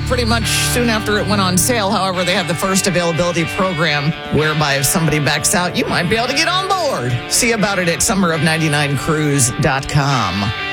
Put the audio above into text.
pretty much soon after it went on sale. However, they have the first availability program whereby if somebody backs out, you might be able to get on board. See about it at summerof99cruise.com.